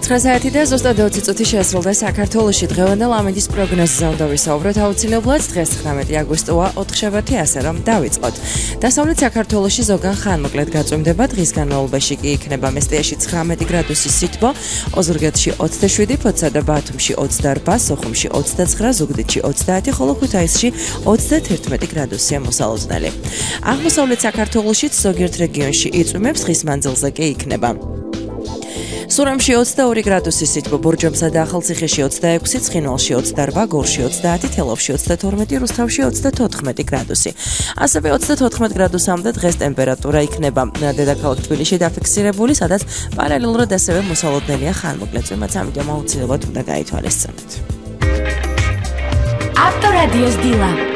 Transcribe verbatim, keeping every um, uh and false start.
ცხრა საათი და ზუსტად ოცი წუთი შეასრულდა საქართველოში დღევანდელ ამინდის პროგნოზზე უნდა ვისაუბროთ აუცილებლად დღეს ცხრამეტი აგვისტოა ოთხშაბათი ასე რომ დავიწყოთ. დასავლეთ საქართველოში ზოგან ხანმოკლედ გაწვიმდება დღის განმავლობაში კი იქნება მესტიაში ცხრამეტი გრადუსი სითბო, ოზურგეთში ოცდაშვიდი, ფოთსა და ბათუმში ოცდაორბა, სოხუმში ოცდაცხრა, ზუგდიდში ოცდაათი, ხოლო ქუთაისში ოცდაათერთმეტი გრადუსია მოსალოდნელი. აღმოსავლეთ საქართველოშიც ზოგიერთ რეგიონში იწვიმებს, ხის მანძილზე კი იქნება. სურამში ოცდაორი გრადუსი სითბო, ბორჯომსა და ახალციხეში ოცდაექვსი, ცხინვალში ოცდაორბა, გორში ოცდაათი, თელავში ოცდათორმეტი, რუსთავში ოცდათოთხმეტი გრადუსი. ასევე ოცდათოთხმეტ გრადუსამდე დღეს ტემპერატურა იქნება დედაქალაქ თბილისში დაფიქსირებული, სადაც პარალელურად ასევე მოსალოდნელია ხანმოკლე წვიმაც, ამიტომ აუცილებლად უნდა გაითვალისწინოთ. ავტორადიოს დილა.